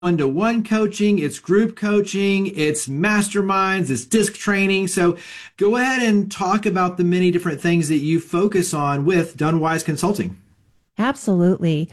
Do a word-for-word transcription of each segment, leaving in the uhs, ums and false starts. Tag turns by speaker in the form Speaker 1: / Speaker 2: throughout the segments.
Speaker 1: one-to-one coaching, it's group coaching, it's masterminds, it's disc training. So go ahead and talk about the many different things that you focus on with Dunwise Consulting.
Speaker 2: Absolutely.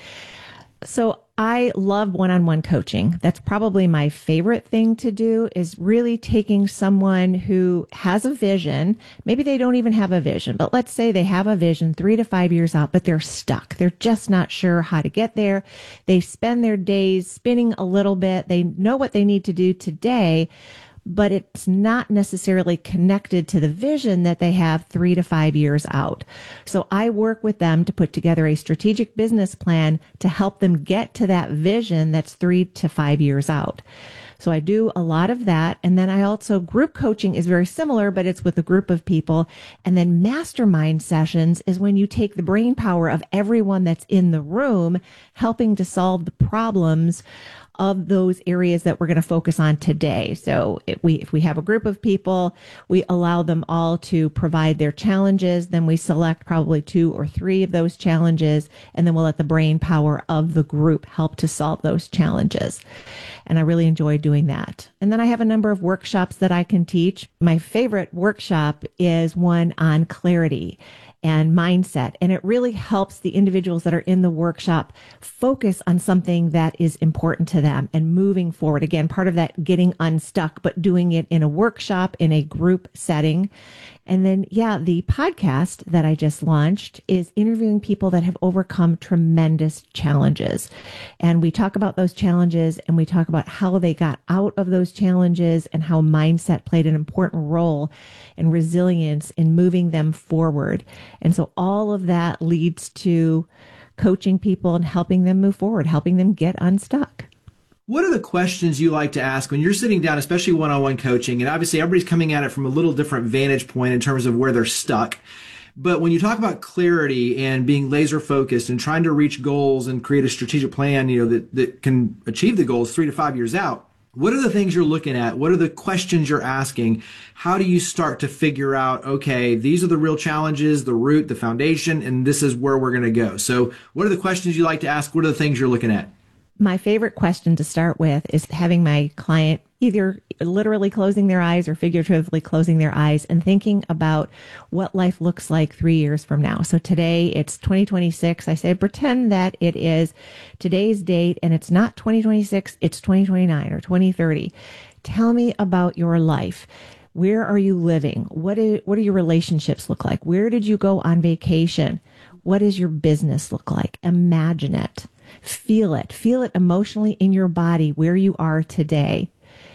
Speaker 2: So I love one-on-one coaching. That's probably my favorite thing to do, is really taking someone who has a vision. Maybe they don't even have a vision, but let's say they have a vision three to five years out, but they're stuck. They're just not sure how to get there. They spend their days spinning a little bit. They know what they need to do today, but it's not necessarily connected to the vision that they have three to five years out. So I work with them to put together a strategic business plan to help them get to that vision that's three to five years out. So I do a lot of that. And then I also, group coaching is very similar, but it's with a group of people. And then mastermind sessions is when you take the brain power of everyone that's in the room, helping to solve the problems of those areas that we're going to focus on today. So if we if we have a group of people, we allow them all to provide their challenges. Then we select probably two or three of those challenges, and then we'll let the brain power of the group help to solve those challenges. And I really enjoy doing that. And then I have a number of workshops that I can teach. My favorite workshop is one on clarity and mindset. And it really helps the individuals that are in the workshop focus on something that is important to them and moving forward. Again, part of that getting unstuck, but doing it in a workshop, in a group setting. And then, yeah, the podcast that I just launched is interviewing people that have overcome tremendous challenges. And we talk about those challenges, and we talk about how they got out of those challenges and how mindset played an important role in resilience in moving them forward. And so all of that leads to coaching people and helping them move forward, helping them get unstuck.
Speaker 1: What are the questions you like to ask when you're sitting down, especially one-on-one coaching? And obviously everybody's coming at it from a little different vantage point in terms of where they're stuck. But when you talk about clarity and being laser focused and trying to reach goals and create a strategic plan, you know, that, that can achieve the goals three to five years out, what are the things you're looking at? What are the questions you're asking? How do you start to figure out, okay, these are the real challenges, the root, the foundation, and this is where we're going to go? So what are the questions you like to ask? What are the things you're looking at?
Speaker 2: My favorite question to start with is having my client either literally closing their eyes or figuratively closing their eyes and thinking about what life looks like three years from now. So today it's twenty twenty-six. I say pretend that it is today's date and it's not twenty twenty-six, it's twenty twenty-nine or twenty thirty. Tell me about your life. Where are you living? What is, what do your relationships look like? Where did you go on vacation? What does your business look like? Imagine it. Feel it. Feel it emotionally in your body where you are today.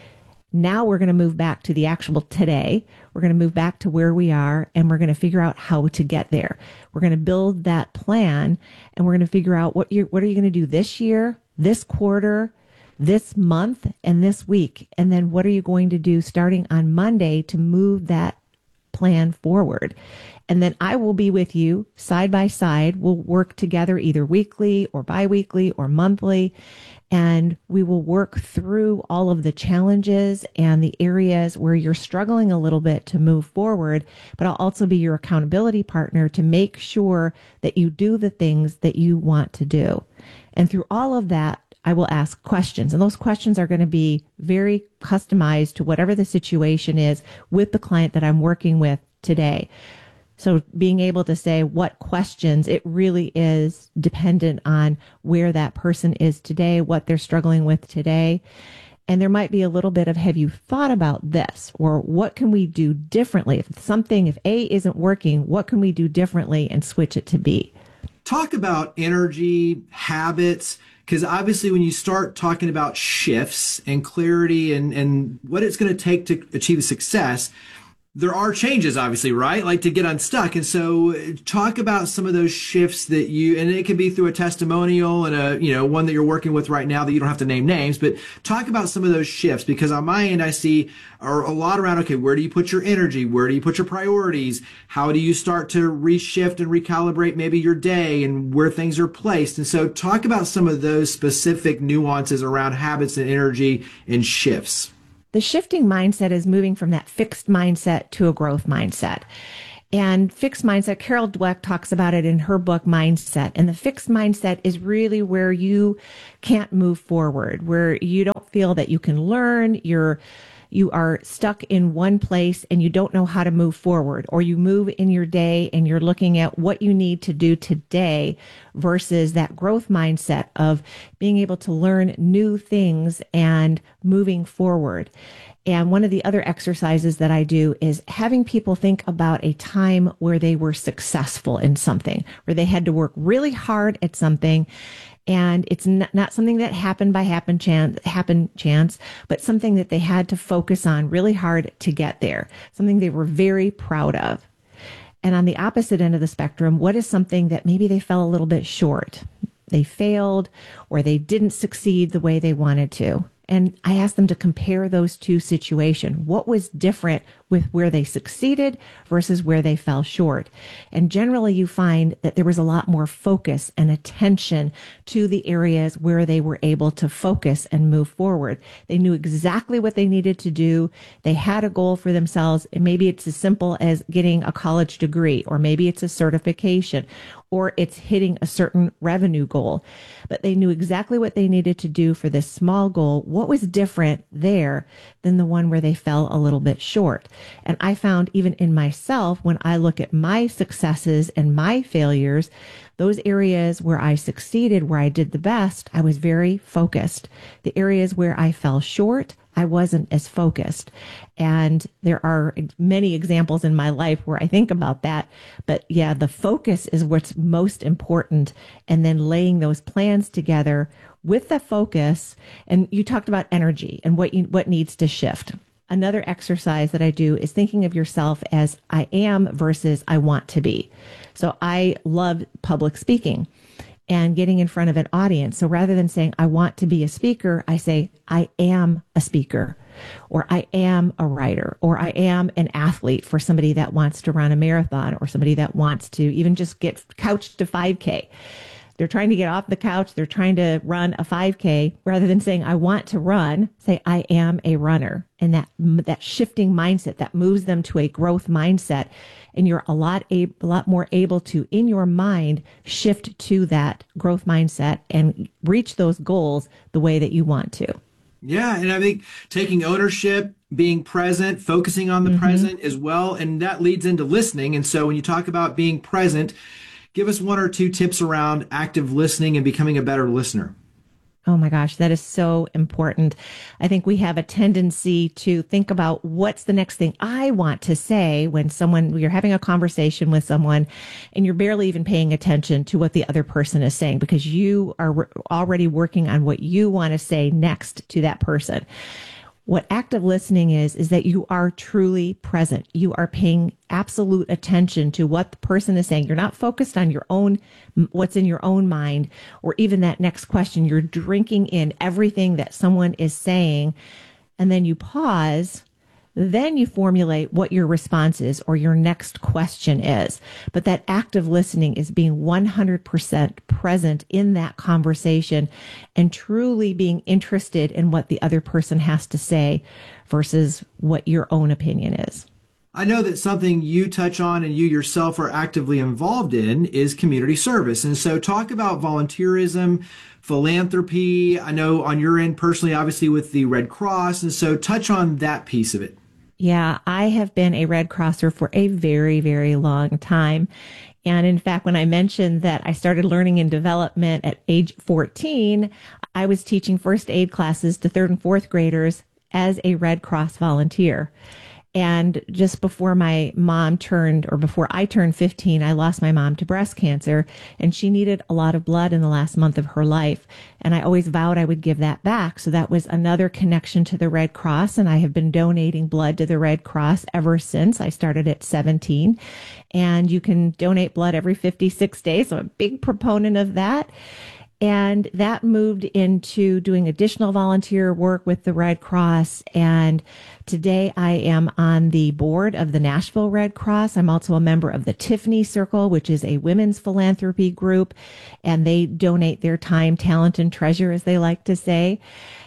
Speaker 2: Now we're going to move back to the actual today. We're going to move back to where we are, and we're going to figure out how to get there. We're going to build that plan, and we're going to figure out what you what are you going to do this year, this quarter, this month, and this week. And then what are you going to do starting on Monday to move that plan forward? And then I will be with you side by side. We'll work together either weekly or biweekly or monthly. And we will work through all of the challenges and the areas where you're struggling a little bit to move forward. But I'll also be your accountability partner to make sure that you do the things that you want to do. And through all of that, I will ask questions. And those questions are going to be very customized to whatever the situation is with the client that I'm working with today. So being able to say what questions, it really is dependent on where that person is today, what they're struggling with today. And there might be a little bit of, have you thought about this? Or what can we do differently? If something, if A isn't working, what can we do differently and switch it to B?
Speaker 1: Talk about energy, habits, because obviously when you start talking about shifts and clarity and, and what it's going to take to achieve success, there are changes, obviously, right? Like to get unstuck. And so talk about some of those shifts that you, and it could be through a testimonial and a, you know, one that you're working with right now that you don't have to name names, but talk about some of those shifts, because on my end, I see are a lot around, okay, where do you put your energy? Where do you put your priorities? How do you start to reshift and recalibrate maybe your day and where things are placed? And so talk about some of those specific nuances around habits and energy and shifts.
Speaker 2: The shifting mindset is moving from that fixed mindset to a growth mindset. And fixed mindset, Carol Dweck talks about it in her book, Mindset. And the fixed mindset is really where you can't move forward, where you don't feel that you can learn, you're you are stuck in one place and you don't know how to move forward, or you move in your day and you're looking at what you need to do today versus that growth mindset of being able to learn new things and moving forward. And one of the other exercises that I do is having people think about a time where they were successful in something, where they had to work really hard at something. And it's not, not something that happened by happen chance, happen chance, but something that they had to focus on really hard to get there, something they were very proud of. And on the opposite end of the spectrum, what is something that maybe they fell a little bit short? They failed or they didn't succeed the way they wanted to. And I asked them to compare those two situations. What was different with where they succeeded versus where they fell short? And generally you find that there was a lot more focus and attention to the areas where they were able to focus and move forward. They knew exactly what they needed to do. They had a goal for themselves. And maybe it's as simple as getting a college degree, or maybe it's a certification, or it's hitting a certain revenue goal. But they knew exactly what they needed to do for this small goal. What was different there than the one where they fell a little bit short? And I found even in myself, when I look at my successes and my failures, those areas where I succeeded, where I did the best, I was very focused. The areas where I fell short, I wasn't as focused. And there are many examples in my life where I think about that. But yeah, the focus is what's most important. And then laying those plans together with the focus. And you talked about energy and what you, what needs to shift. Another exercise that I do is thinking of yourself as I am versus I want to be. So I love public speaking and getting in front of an audience. So rather than saying, I want to be a speaker, I say, I am a speaker, or I am a writer, or I am an athlete for somebody that wants to run a marathon, or somebody that wants to even just get couched to five K. They're trying to get off the couch. They're trying to run a five K. Rather than saying, I want to run, say, I am a runner. And that, that shifting mindset that moves them to a growth mindset. And you're a lot, a, a lot more able to, in your mind, shift to that growth mindset and reach those goals the way that you want to.
Speaker 1: Yeah. And I think taking ownership, being present, focusing on the mm-hmm. present as well. And that leads into listening. And so when you talk about being present, give us one or two tips around active listening and becoming a better listener.
Speaker 2: Oh my gosh, that is so important. I think we have a tendency to think about what's the next thing I want to say when someone, you're having a conversation with someone and you're barely even paying attention to what the other person is saying because you are already working on what you want to say next to that person. What active listening is, is that you are truly present. You are paying absolute attention to what the person is saying. You're not focused on your own, what's in your own mind, or even that next question. You're drinking in everything that someone is saying, and then you pause. Then you formulate what your response is or your next question is. But that active listening is being one hundred percent present in that conversation and truly being interested in what the other person has to say versus what your own opinion is.
Speaker 1: I know that something you touch on and you yourself are actively involved in is community service. And so talk about volunteerism, philanthropy. I know on your end personally, obviously with the Red Cross. And so touch on that piece of it.
Speaker 2: Yeah, I have been a Red Crosser for a very, very long time. And in fact, when I mentioned that I started learning in development at age fourteen, I was teaching first aid classes to third and fourth graders as a Red Cross volunteer. And just before my mom turned, or before I turned fifteen, I lost my mom to breast cancer, and she needed a lot of blood in the last month of her life. And I always vowed I would give that back. So that was another connection to the Red Cross. And I have been donating blood to the Red Cross ever since. I started at seventeen. And you can donate blood every fifty-six days. So I'm a big proponent of that. And that moved into doing additional volunteer work with the Red Cross. And today I am on the board of the Nashville Red Cross. I'm also a member of the Tiffany Circle, which is a women's philanthropy group. And they donate their time, talent, and treasure, as they like to say.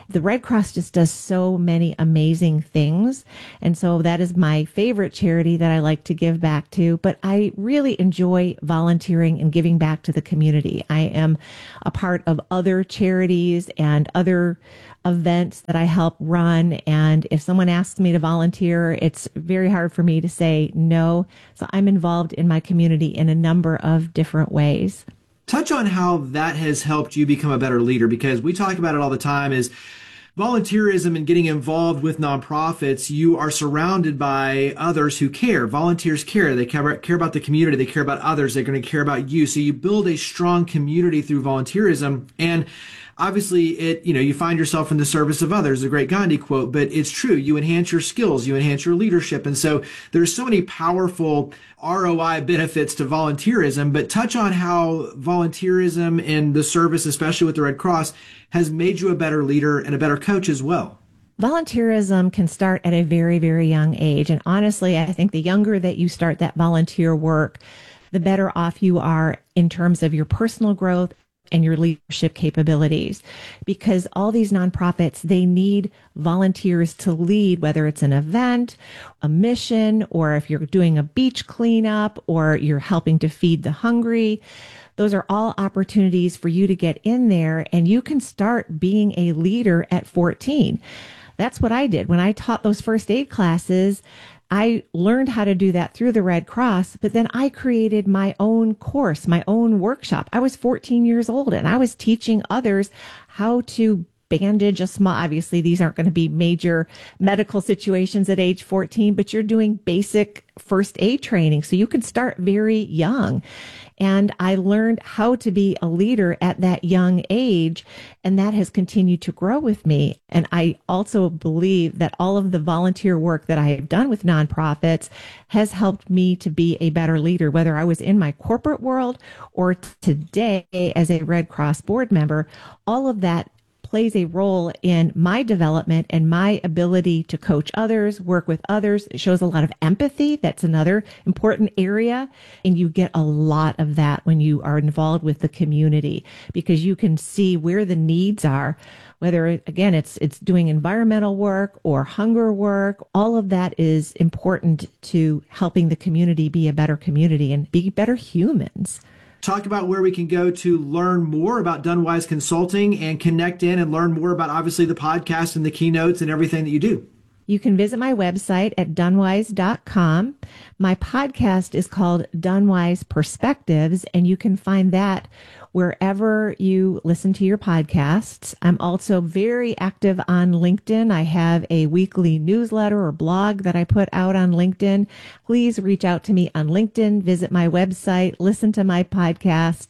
Speaker 2: The Red Cross just does so many amazing things. And so that is my favorite charity that I like to give back to. But I really enjoy volunteering and giving back to the community. I am a part of other charities and other events that I help run. And if someone asks me to volunteer, it's very hard for me to say no. So I'm involved in my community in a number of different ways.
Speaker 1: Touch on how that has helped you become a better leader, because we talk about it all the time is volunteerism and getting involved with nonprofits. You are surrounded by others who care. Volunteers care. They care, care about the community. They care about others. They're going to care about you. So you build a strong community through volunteerism. And obviously, it, you know, you find yourself in the service of others, a great Gandhi quote, but it's true. You enhance your skills, you enhance your leadership. And so there's so many powerful R O I benefits to volunteerism, but touch on how volunteerism and the service, especially with the Red Cross, has made you a better leader and a better coach as well.
Speaker 2: Volunteerism can start at a very, very young age. And honestly, I think the younger that you start that volunteer work, the better off you are in terms of your personal growth and your leadership capabilities, because all these nonprofits, they need volunteers to lead, whether it's an event, a mission, or if you're doing a beach cleanup, or you're helping to feed the hungry. Those are all opportunities for you to get in there, and you can start being a leader at fourteen. That's what I did when I taught those first aid classes. I learned how to do that through the Red Cross, but then I created my own course, my own workshop. I was fourteen years old and I was teaching others how to bandage a small, obviously these aren't going to be major medical situations at age fourteen, but you're doing basic first aid training. So you can start very young. And I learned how to be a leader at that young age, and that has continued to grow with me. And I also believe that all of the volunteer work that I have done with nonprofits has helped me to be a better leader, whether I was in my corporate world or today as a Red Cross board member. All of that plays a role in my development and my ability to coach others, work with others. It shows a lot of empathy. That's another important area. And you get a lot of that when you are involved with the community, because you can see where the needs are, whether, again, it's it's doing environmental work or hunger work. All of that is important to helping the community be a better community and be better humans.
Speaker 1: Talk about where we can go to learn more about Dunwise Consulting and connect in and learn more about, obviously, the podcast and the keynotes and everything that you do.
Speaker 2: You can visit my website at dunwise dot com. My podcast is called Dunwise Perspectives, and you can find that wherever you listen to your podcasts. I'm also very active on LinkedIn. I have a weekly newsletter or blog that I put out on LinkedIn. Please reach out to me on LinkedIn, visit my website, listen to my podcast,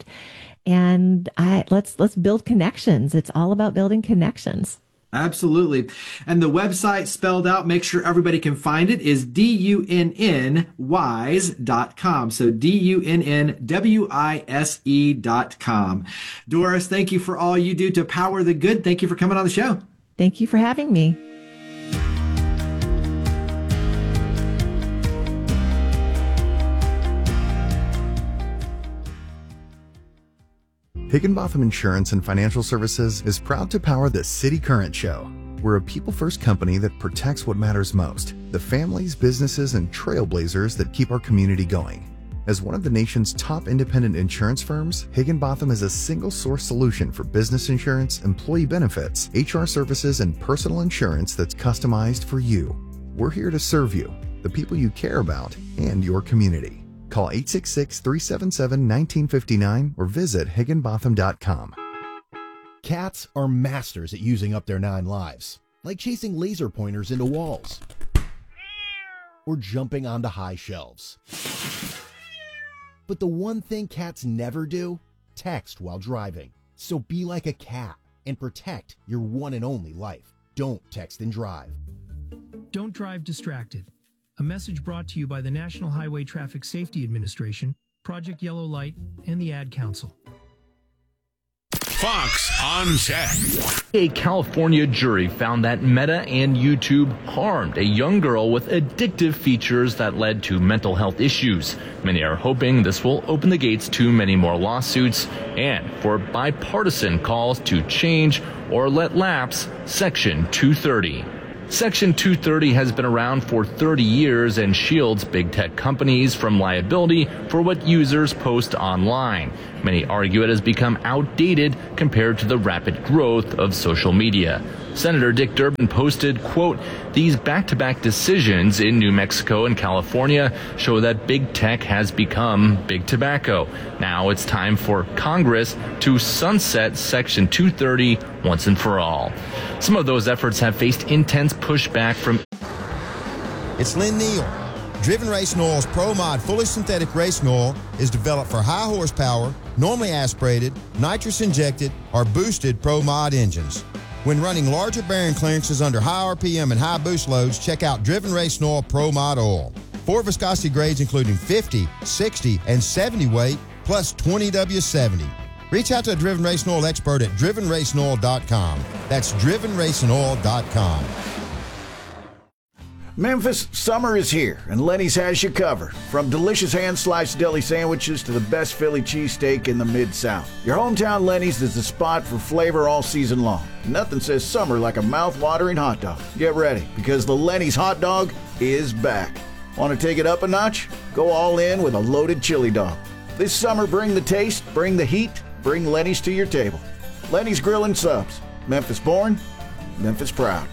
Speaker 2: and I, let's let's build connections. It's all about building connections.
Speaker 1: Absolutely. And the website spelled out, make sure everybody can find it, is D U N N wise dot com. So D U N N W I S E dot com. Doris, thank you for all you do to power the good. Thank you for coming on the show.
Speaker 2: Thank you for having me.
Speaker 3: Higginbotham Insurance and Financial Services is proud to power the City Current Show. We're a people-first company that protects what matters most, the families, businesses, and trailblazers that keep our community going. As one of the nation's top independent insurance firms, Higginbotham is a single-source solution for business insurance, employee benefits, H R services, and personal insurance that's customized for you. We're here to serve you, the people you care about, and your community. Call eight six six, three seven seven, one nine five nine or visit higginbotham dot com.
Speaker 4: Cats are masters at using up their nine lives, like chasing laser pointers into walls or jumping onto high shelves. But the one thing cats never do, text while driving. So be like a cat and protect your one and only life. Don't text and drive.
Speaker 5: Don't drive distracted. A message brought to you by the National Highway Traffic Safety Administration, Project Yellow Light, and the Ad Council.
Speaker 6: Fox on Tech.
Speaker 7: A California jury found that Meta and YouTube harmed a young girl with addictive features that led to mental health issues. Many are hoping this will open the gates to many more lawsuits and for bipartisan calls to change or let lapse Section two thirty. Section two thirty has been around for thirty years and shields big tech companies from liability for what users post online. Many argue it has become outdated compared to the rapid growth of social media. Senator Dick Durbin posted, quote, "These back-to-back decisions in New Mexico and California show that big tech has become big tobacco. Now it's time for Congress to sunset Section two thirty once and for all." Some of those efforts have faced intense pushback from...
Speaker 8: It's Lynn Neal. Driven Racing Oil's Pro Mod fully synthetic racing oil is developed for high horsepower, normally aspirated, nitrous injected, or boosted Pro Mod engines. When running larger bearing clearances under high R P M and high boost loads, check out Driven Racing Oil Pro Mod oil. Four viscosity grades including fifty, sixty, and seventy weight, plus twenty W seventy. Reach out to a Driven Racing Oil expert at driven racing oil dot com. That's driven racing oil dot com.
Speaker 9: Memphis, summer is here, and Lenny's has you covered. From delicious hand-sliced deli sandwiches to the best Philly cheesesteak in the Mid-South. Your hometown Lenny's is the spot for flavor all season long. Nothing says summer like a mouth-watering hot dog. Get ready, because the Lenny's hot dog is back. Want to take it up a notch? Go all in with a loaded chili dog. This summer, bring the taste, bring the heat, bring Lenny's to your table. Lenny's Grill and Subs. Memphis born, Memphis proud.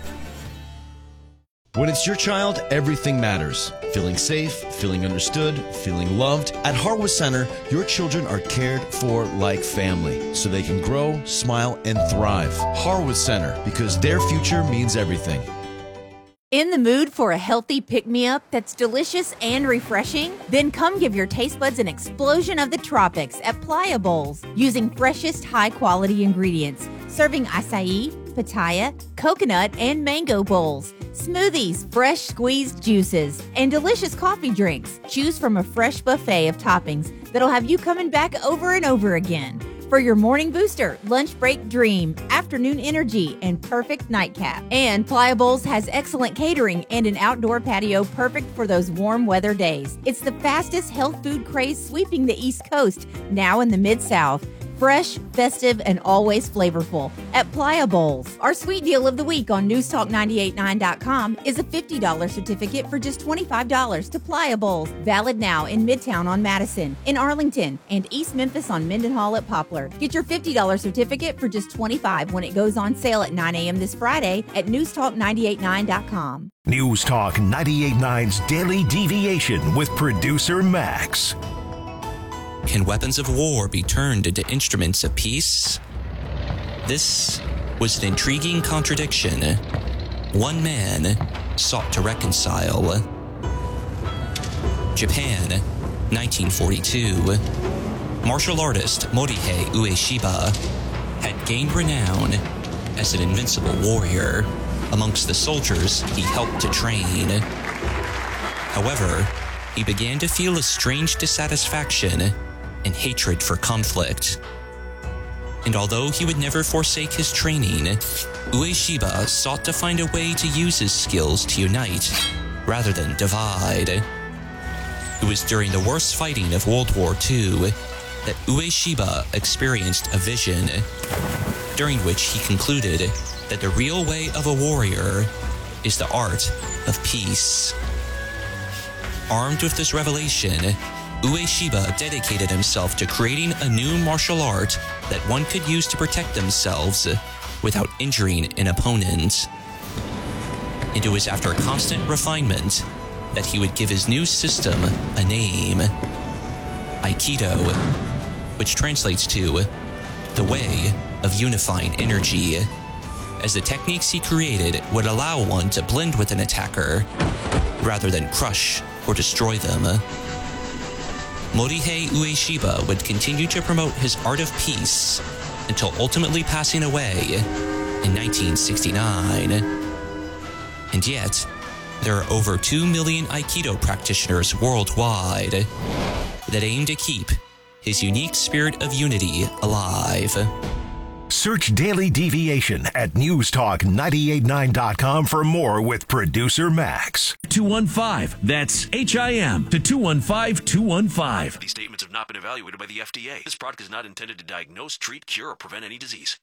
Speaker 10: When it's your child, everything matters. Feeling safe, feeling understood, feeling loved. At Harwood Center, your children are cared for like family, so they can grow, smile, and thrive. Harwood Center, because their future means everything.
Speaker 11: In the mood for a healthy pick-me-up that's delicious and refreshing? Then come give your taste buds an explosion of the tropics at Playa Bowls, using freshest high-quality ingredients, serving acai, pitaya, coconut, and mango bowls, smoothies, fresh squeezed juices, and delicious coffee drinks. Choose from a fresh buffet of toppings that'll have you coming back over and over again. For your morning booster, lunch break dream, afternoon energy, and perfect nightcap. And Playa Bowls has excellent catering and an outdoor patio perfect for those warm weather days. It's the fastest health food craze sweeping the East Coast, now in the Mid-South. Fresh, festive, and always flavorful at Playa Bowls. Our sweet deal of the week on news talk nine eight nine dot com is a fifty dollars certificate for just twenty-five dollars to Playa Bowls. Valid now in Midtown on Madison, in Arlington, and East Memphis on Mendenhall at Poplar. Get your fifty dollars certificate for just twenty-five dollars when it goes on sale at nine a.m. this Friday at news talk nine eight nine dot com.
Speaker 12: News Talk ninety-eight point nine's Daily Deviation with producer Max.
Speaker 13: Can weapons of war be turned into instruments of peace? This was an intriguing contradiction. One man sought to reconcile. Japan, nineteen forty-two. Martial artist Morihei Ueshiba had gained renown as an invincible warrior amongst the soldiers he helped to train. However, he began to feel a strange dissatisfaction and hatred for conflict. And although he would never forsake his training, Ueshiba sought to find a way to use his skills to unite rather than divide. It was during the worst fighting of World War Two that Ueshiba experienced a vision, during which he concluded that the real way of a warrior is the art of peace. Armed with this revelation, Ueshiba dedicated himself to creating a new martial art that one could use to protect themselves without injuring an opponent. And it was after constant refinement that he would give his new system a name, Aikido, which translates to the way of unifying energy, as the techniques he created would allow one to blend with an attacker rather than crush or destroy them. Morihei Ueshiba would continue to promote his art of peace until ultimately passing away in nineteen sixty-nine. And yet, there are over two million Aikido practitioners worldwide that aim to keep his unique spirit of unity alive.
Speaker 12: Search Daily Deviation at news talk nine eight nine dot com for more with producer Max.
Speaker 6: two one five. That's H I M to two one five two one five.
Speaker 14: These statements have not been evaluated by the F D A. This product is not intended to diagnose, treat, cure, or prevent any disease.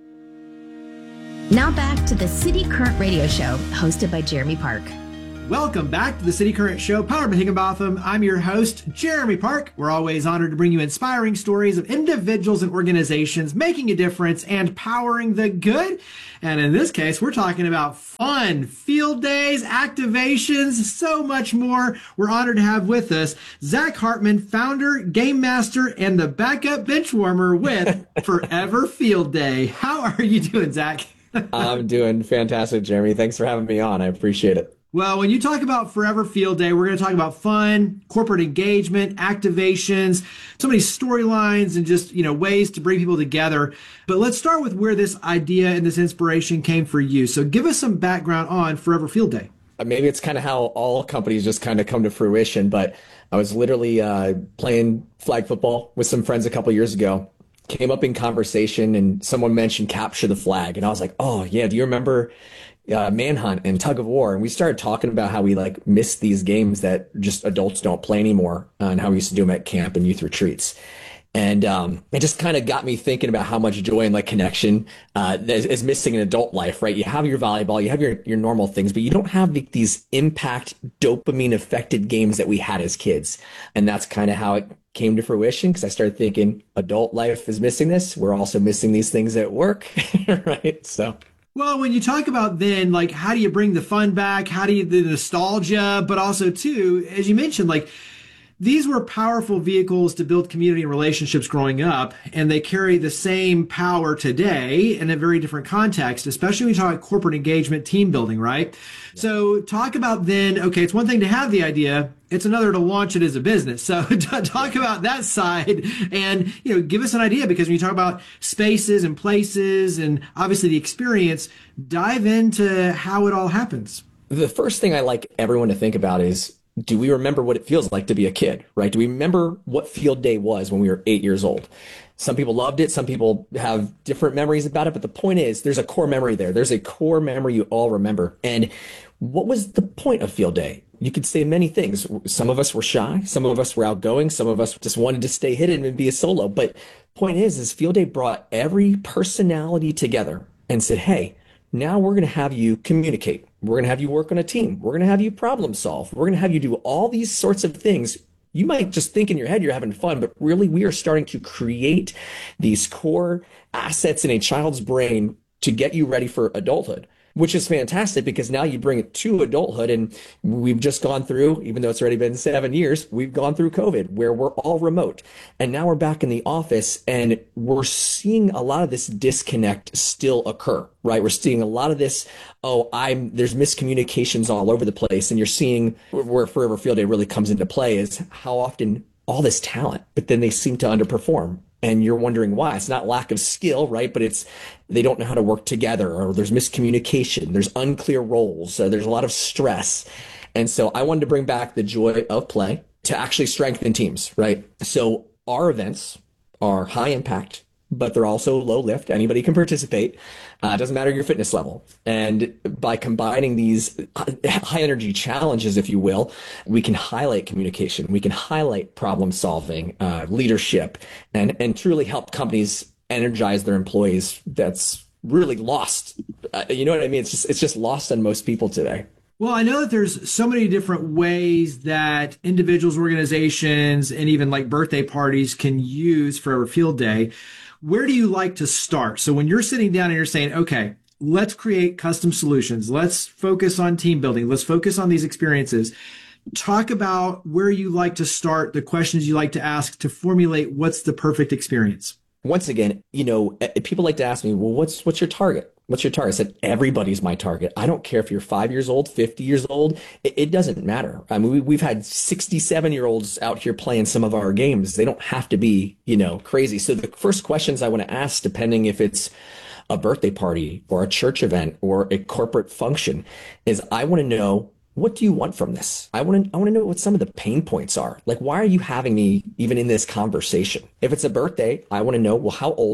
Speaker 15: Now back to the City Current Radio Show, hosted by Jeremy Park.
Speaker 1: Welcome back to the City Current Show, powered by Higginbotham. I'm your host, Jeremy Park. We're always honored to bring you inspiring stories of individuals and organizations making a difference and powering the good. And in this case, we're talking about fun, field days, activations, so much more. We're honored to have with us Zach Hartman, founder, game master, and the backup bench warmer with Forever Field Day. How are you doing, Zach?
Speaker 16: I'm doing fantastic, Jeremy. Thanks for having me on. I appreciate it.
Speaker 1: Well, when you talk about Forever Field Day, we're going to talk about fun, corporate engagement, activations, so many storylines and just, you know, ways to bring people together. But let's start with where this idea and this inspiration came for you. So give us some background on Forever Field Day.
Speaker 16: Maybe it's kind of how all companies just kind of come to fruition, but I was literally uh, playing flag football with some friends a couple years ago. Came up in conversation and someone mentioned capture the flag. And I was like, oh, yeah, do you remember uh, Manhunt and Tug of War? And we started talking about how we like miss these games that just adults don't play anymore uh, and how we used to do them at camp and youth retreats. And um, it just kind of got me thinking about how much joy and like connection uh, is, is missing in adult life, right? You have your volleyball, you have your, your normal things, but you don't have the, these impact dopamine affected games that we had as kids. And that's kind of how it came to fruition, because I started thinking adult life is missing this. We're also missing these things at work, right? So.
Speaker 1: Well, when you talk about then, like, how do you bring the fun back? How do you, the nostalgia, but also too, as you mentioned, like, these were powerful vehicles to build community and relationships growing up, and they carry the same power today in a very different context, especially when you talk about corporate engagement, team building, right? Yeah. So talk about then, okay, it's one thing to have the idea, it's another to launch it as a business. So talk about that side and, you know, give us an idea, because when you talk about spaces and places and obviously the experience, dive into how it all happens.
Speaker 16: The first thing I like everyone to think about is, do we remember what it feels like to be a kid, right? Do we remember what field day was when we were eight years old? Some people loved it. Some people have different memories about it. But the point is, there's a core memory there. There's a core memory you all remember. And what was the point of field day? You could say many things. Some of us were shy. Some of us were outgoing. Some of us just wanted to stay hidden and be a solo. But point is, is field day brought every personality together and said, hey, now we're going to have you communicate. We're going to have you work on a team. We're going to have you problem solve. We're going to have you do all these sorts of things. You might just think in your head you're having fun, but really we are starting to create these core assets in a child's brain to get you ready for adulthood, which is fantastic, because now you bring it to adulthood. And we've just gone through, even though it's already been seven years, we've gone through COVID where we're all remote. And now we're back in the office and we're seeing a lot of this disconnect still occur, right? We're seeing a lot of this, oh, I'm there's miscommunications all over the place. And you're seeing where Forever Field Day really comes into play is how often all this talent, but then they seem to underperform. And you're wondering why. It's not lack of skill, right? But it's they don't know how to work together, or there's miscommunication, there's unclear roles, uh, there's a lot of stress. And so I wanted to bring back the joy of play to actually strengthen teams, right? So our events are high impact, but they're also low lift. Anybody can participate. Uh, it doesn't matter your fitness level. And by combining these high energy challenges, if you will, we can highlight communication. We can highlight problem solving, uh, leadership, and, and truly help companies energize their employees. That's really lost. Uh, you know what I mean? It's just, it's just lost on most people today.
Speaker 1: Well, I know that there's so many different ways that individuals, organizations, and even like birthday parties can use Forever Field Day. Where do you like to start? So when you're sitting down and you're saying, okay, let's create custom solutions. Let's focus on team building. Let's focus on these experiences. Talk about where you like to start, the questions you like to ask to formulate what's the perfect experience.
Speaker 16: Once again, you know, people like to ask me, well, what's what's your target? What's your target? I said, everybody's my target. I don't care if you're five years old, fifty years old. It, it doesn't matter. I mean, we, we've had sixty-seven year olds out here playing some of our games. They don't have to be, you know, crazy. So the first questions I want to ask, depending if it's a birthday party or a church event or a corporate function, is I want to know, what do you want from this? I want to I want to know what some of the pain points are. Like, why are you having me even in this conversation? If it's a birthday, I want to know, well, how old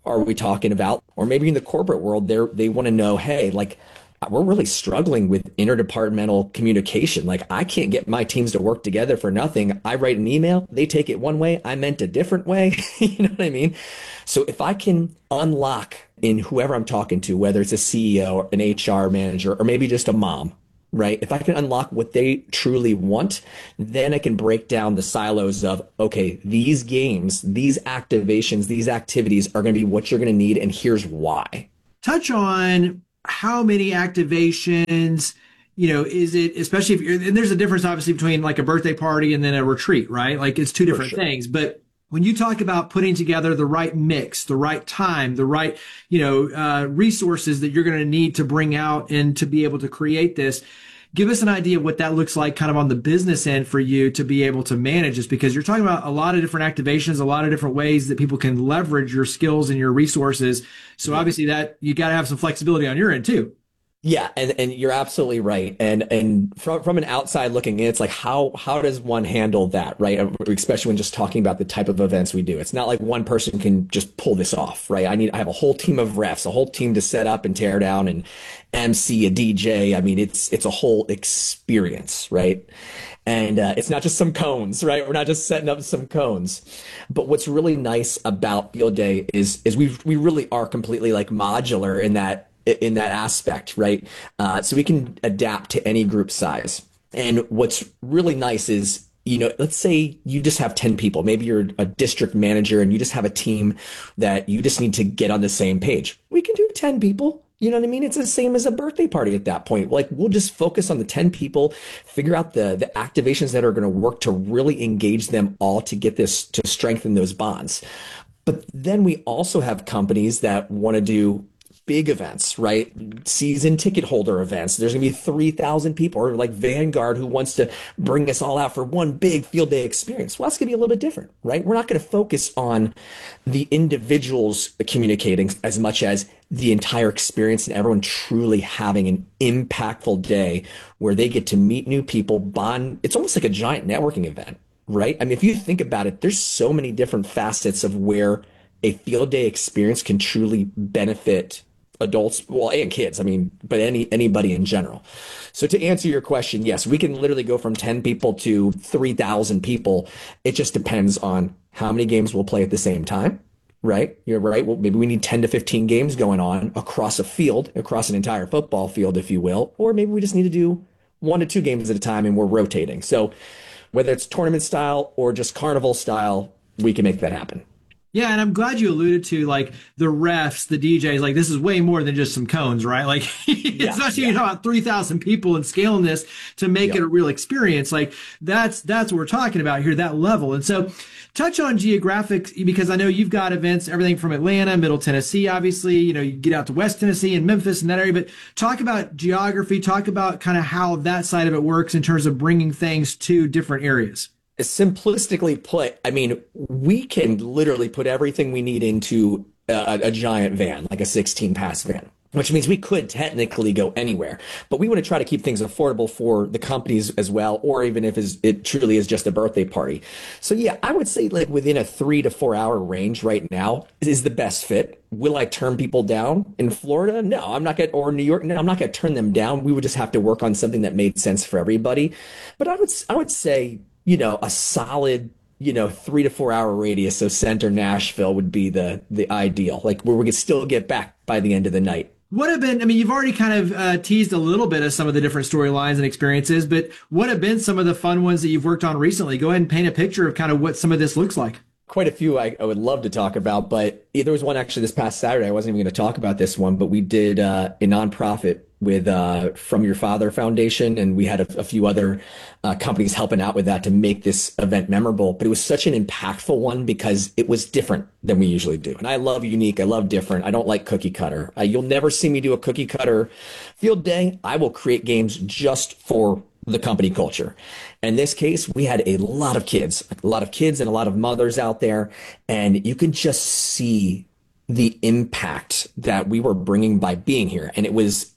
Speaker 16: are we talking about? Or maybe in the corporate world, they they want to know, hey, like, we're really struggling with interdepartmental communication. Like, I can't get my teams to work together for nothing. I write an email, they take it one way, I meant a different way. You know what I mean? So if I can unlock in whoever I'm talking to, whether it's a C E O or an H R manager, or maybe just a mom, right? If I can unlock what they truly want, then I can break down the silos of, okay, these games, these activations, these activities are going to be what you're going to need, and here's why.
Speaker 1: Touch on how many activations, you know, is it, especially if you're, and there's a difference obviously between like a birthday party and then a retreat, right? Like, it's two different
Speaker 16: sure.
Speaker 1: things. But when you talk about putting together the right mix, the right time, the right, you know, uh, resources that you're going to need to bring out and to be able to create this, give us an idea of what that looks like kind of on the business end for you to be able to manage this, because you're talking about a lot of different activations, a lot of different ways that people can leverage your skills and your resources. So yeah. obviously that you got to have some flexibility on your end too.
Speaker 16: Yeah, and, and you're absolutely right. And and from from an outside looking in, it's like, how how does one handle that, right? Especially when just talking about the type of events we do. It's not like one person can just pull this off, right? I need I have a whole team of refs, a whole team to set up and tear down and M C, a D J. I mean, it's it's a whole experience, right? And uh, it's not just some cones, right? We're not just setting up some cones. But what's really nice about Field Day is is we we really are completely like modular in that in that aspect, right? Uh, so we can adapt to any group size. And what's really nice is, you know, let's say you just have ten people. Maybe you're a district manager and you just have a team that you just need to get on the same page. We can do ten people. You know what I mean? It's the same as a birthday party at that point. Like, we'll just focus on the ten people, figure out the, the activations that are going to work to really engage them all to get this, to strengthen those bonds. But then we also have companies that want to do big events, right? Season ticket holder events. There's going to be three thousand people, or like Vanguard, who wants to bring us all out for one big Field Day experience. Well, that's going to be a little bit different, right? We're not going to focus on the individuals communicating as much as the entire experience and everyone truly having an impactful day where they get to meet new people, bond. It's almost like a giant networking event, right? I mean, if you think about it, there's so many different facets of where a Field Day experience can truly benefit adults, well, and kids, I mean, but any anybody in general. So to answer your question, yes, we can literally go from ten people to three thousand people. It just depends on how many games we'll play at the same time, right? You're right. Well, maybe we need ten to fifteen games going on across a field, across an entire football field, if you will. Or maybe we just need to do one to two games at a time and we're rotating. So whether it's tournament style or just carnival style, we can make that happen.
Speaker 1: Yeah, and I'm glad you alluded to like the refs, the D Js. Like, this is way more than just some cones, right? Like, yeah, especially yeah. you talk about three thousand people and scaling this to make yeah. it a real experience. Like, that's that's what we're talking about here, that level. And so, touch on geographic, because I know you've got events, everything from Atlanta, Middle Tennessee, obviously. You know, you get out to West Tennessee and Memphis and that area. But talk about geography. Talk about kind of how that side of it works in terms of bringing things to different areas.
Speaker 16: Simplistically put, I mean, we can literally put everything we need into a, a giant van, like a sixteen pass van, which means we could technically go anywhere, but we want to try to keep things affordable for the companies as well, or even if it truly is just a birthday party. So yeah, I would say like within a three to four hour range right now is the best fit. Will I turn people down in Florida? No, I'm not going to, or New York. No, I'm not going to turn them down. We would just have to work on something that made sense for everybody. But I would, I would say, you know, a solid, you know, three to four hour radius. So center Nashville would be the the ideal, like where we could still get back by the end of the night.
Speaker 1: What have been, I mean, you've already kind of uh, teased a little bit of some of the different storylines and experiences, but what have been some of the fun ones that you've worked on recently? Go ahead and paint a picture of kind of what some of this looks like.
Speaker 16: Quite a few I, I would love to talk about, but there was one actually this past Saturday. I wasn't even going to talk about this one, but we did uh, a nonprofit with uh, From Your Father Foundation, and we had a, a few other uh, companies helping out with that to make this event memorable. But it was such an impactful one because it was different than we usually do. And I love unique. I love different. I don't like cookie cutter. Uh, you'll never see me do a cookie cutter Field Day. I will create games just for the company culture. In this case, we had a lot of kids, a lot of kids and a lot of mothers out there. And you can just see the impact that we were bringing by being here. And it was,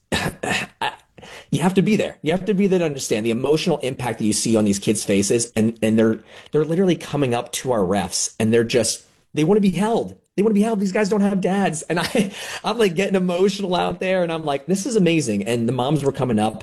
Speaker 16: you have to be there. You have to be there to understand the emotional impact that you see on these kids' faces. And, and they're, they're literally coming up to our refs and they're just, they want to be held. They want to be held. These guys don't have dads. And I, I'm like getting emotional out there. And I'm like, this is amazing. And the moms were coming up.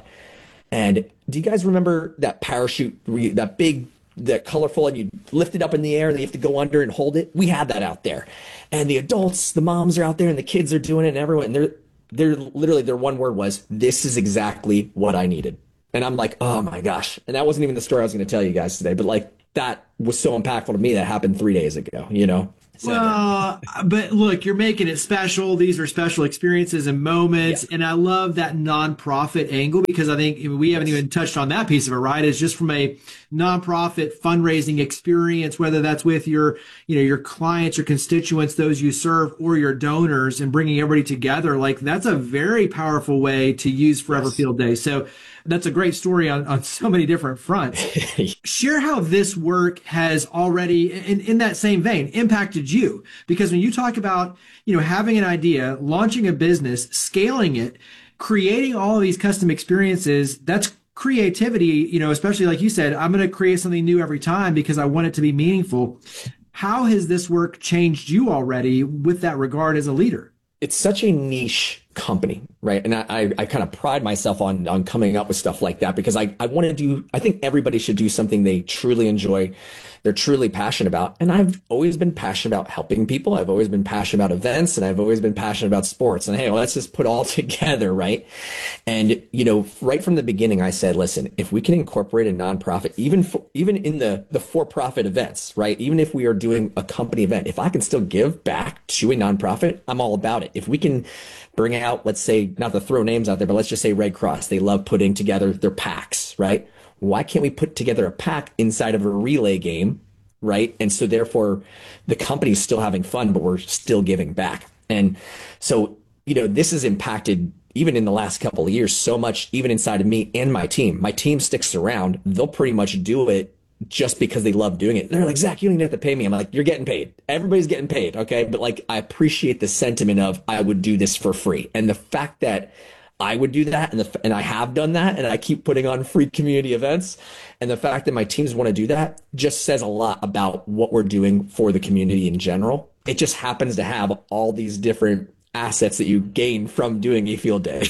Speaker 16: And do you guys remember that parachute, where you, that big, that colorful, and you lift it up in the air and you have to go under and hold it? We had that out there. And the adults, the moms are out there and the kids are doing it, and everyone, and they're, they're literally, their one word was, this is exactly what I needed. And I'm like, oh my gosh. And that wasn't even the story I was going to tell you guys today, but like, that was so impactful to me. That happened three days ago, you know? So,
Speaker 1: well, but look, you're making it special. These are special experiences and moments. Yeah. And I love that nonprofit angle, because I think we haven't even touched on that piece of it, right? It's just from a nonprofit fundraising experience, whether that's with your, you know, your clients, your constituents, those you serve, or your donors, and bringing everybody together. Like, that's a very powerful way to use Forever yes. Field Day. So that's a great story on, on so many different fronts. Share how this work has already, in, in that same vein, impacted you. Because when you talk about, you know, having an idea, launching a business, scaling it, creating all of these custom experiences, that's creativity, you know, especially like you said, I'm going to create something new every time because I want it to be meaningful. How has this work changed you already with that regard as a leader?
Speaker 16: It's such a niche company, right? And I, I, I kind of pride myself on, on coming up with stuff like that, because I, I want to do, I think everybody should do something they truly enjoy, they're truly passionate about. And I've always been passionate about helping people. I've always been passionate about events, and I've always been passionate about sports. And hey, well, let's just put all together, right? And, you know, right from the beginning, I said, listen, if we can incorporate a nonprofit, even for, even in the, the for-profit events, right? Even if we are doing a company event, if I can still give back to a nonprofit, I'm all about it. If we can bring out, let's say, not to throw names out there, but let's just say Red Cross, they love putting together their packs, right? Why can't we put together a pack inside of a relay game, right? And so therefore the company's still having fun, but we're still giving back. And so, you know, this has impacted, even in the last couple of years, so much, even inside of me and my team. My team sticks around. They'll pretty much do it just because they love doing it. They're like, Zach, you don't even have to pay me. I'm like, you're getting paid. Everybody's getting paid. Okay. But like, I appreciate the sentiment of, I would do this for free. And the fact that I would do that, and the, and I have done that, and I keep putting on free community events, and the fact that my teams want to do that just says a lot about what we're doing for the community in general. It just happens to have all these different assets that you gain from doing a field day.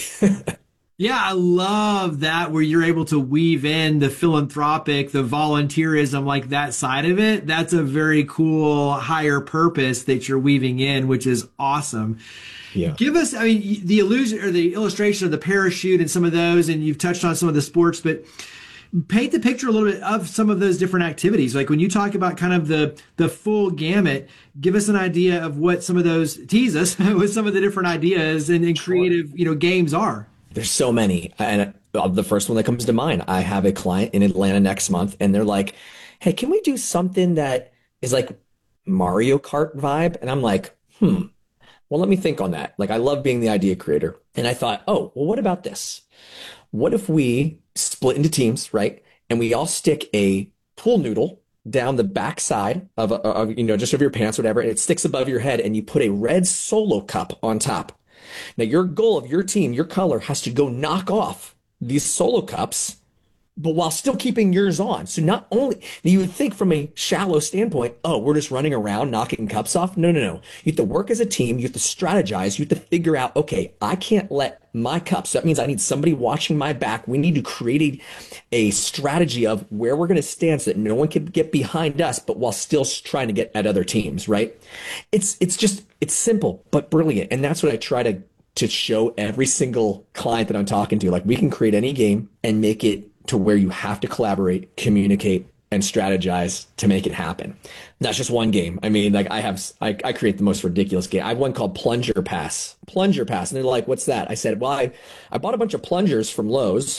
Speaker 1: Yeah, I love that, where you're able to weave in the philanthropic, the volunteerism, like that side of it. That's a very cool higher purpose that you're weaving in, which is awesome. Yeah. Give us, I mean, the illusion or the illustration of the parachute and some of those, and you've touched on some of the sports, but paint the picture a little bit of some of those different activities. Like when you talk about kind of the the full gamut, give us an idea of what some of those, tease us with some of the different ideas and, and creative, you know, games are.
Speaker 16: There's so many. And the first one that comes to mind, I have a client in Atlanta next month, and they're like, hey, can we do something that is like Mario Kart vibe? And I'm like, hmm. Well, let me think on that. Like, I love being the idea creator. And I thought, oh, well, what about this? What if we split into teams, right? And we all stick a pool noodle down the back side of, of, you know, just over your pants, whatever, and it sticks above your head, and you put a red Solo cup on top. Now, your goal of your team, your color, has to go knock off these Solo cups, but while still keeping yours on. So not only, you would think from a shallow standpoint, oh, we're just running around knocking cups off. No, no, no. You have to work as a team. You have to strategize. You have to figure out, okay, I can't let my cups, so that means I need somebody watching my back. We need to create a, a strategy of where we're going to stand so that no one can get behind us, but while still trying to get at other teams, right? It's, it's just, it's simple, but brilliant. And that's what I try to, to show every single client that I'm talking to. Like, we can create any game and make it to where you have to collaborate, communicate, and strategize to make it happen. That's just one game. I mean, like I have, I, I create the most ridiculous game. I have one called Plunger Pass. Plunger Pass. And they're like, what's that? I said, well, I, I bought a bunch of plungers from Lowe's